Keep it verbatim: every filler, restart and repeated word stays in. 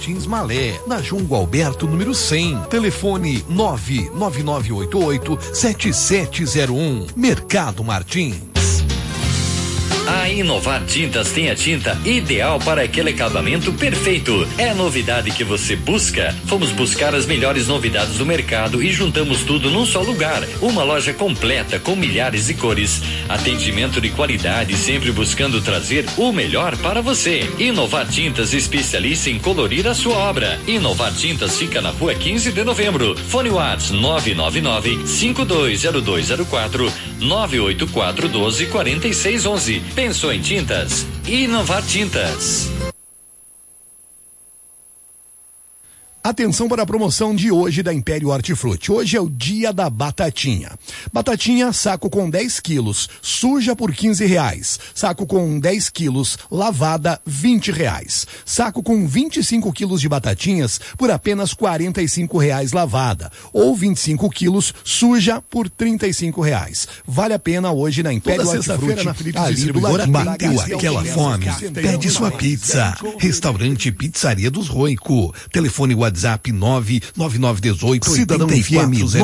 Martins Malé, na João Gualberto, número cem. Telefone nove nove nove oito oito sete sete zero um. Mercado Martins. A Inovar Tintas tem a tinta ideal para aquele acabamento perfeito. É a novidade que você busca? Fomos buscar as melhores novidades do mercado e juntamos tudo num só lugar. Uma loja completa com milhares de cores. Atendimento de qualidade, sempre buscando trazer o melhor para você. Inovar Tintas, especialista em colorir a sua obra. Inovar Tintas fica na rua quinze de novembro. Fone WhatsApp nove nove nove cinco dois zero dois zero quatro nove oito quatro um dois quatro seis um um. Pensou em tintas? Inovar Tintas. Atenção para a promoção de hoje da Império Hortifruti. Hoje é o dia da batatinha. Batatinha, saco com dez quilos, suja por quinze reais. Saco com dez quilos, lavada, vinte reais. Saco com vinte e cinco quilos de batatinhas por apenas quarenta e cinco reais lavada. Ou vinte e cinco quilos, suja por trinta e cinco reais. Vale a pena hoje na Império Hortifruti. Ali do ladinho. Bateu aquela fome? Pede sua pizza. Restaurante Pizzaria dos Roico. Telefone WhatsApp nove nove nove um oito, cidadão oitenta e quatro